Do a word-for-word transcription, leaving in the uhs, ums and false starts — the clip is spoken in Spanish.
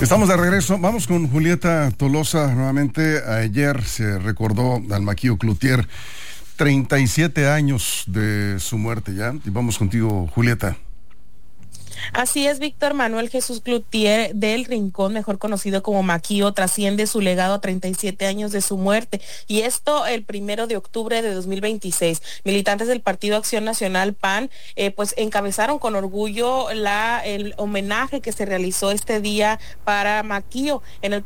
Estamos de regreso. Vamos con Julieta Tolosa nuevamente. Ayer se recordó al Maquillo Cloutier, treinta y siete años de su muerte ya. Y vamos contigo, Julieta. Así es, Víctor Manuel Jesús Cloutier del Rincón, mejor conocido como Maquillo, trasciende su legado a treinta y siete años de su muerte, y esto el primero de octubre de dos mil veintiséis. Militantes del Partido Acción Nacional P A N eh, pues encabezaron con orgullo la, el homenaje que se realizó este día para Maquillo, en el